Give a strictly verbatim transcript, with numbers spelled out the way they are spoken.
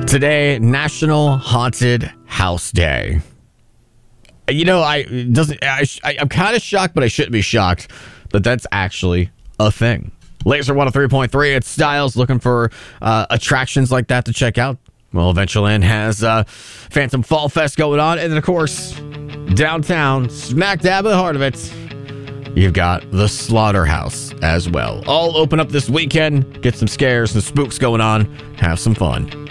Today, National Haunted House Day. You know, I it doesn't. I, I, I'm kind of shocked, but I shouldn't be shocked that that's actually a thing. Laser one oh three point three. It's Styles looking for uh, attractions like that to check out. Well, Adventureland has uh, Phantom Fall Fest going on, and then of course, downtown, smack dab in the heart of it, you've got the Slaughterhouse as well. All open up this weekend. Get some scares and spooks going on. Have some fun.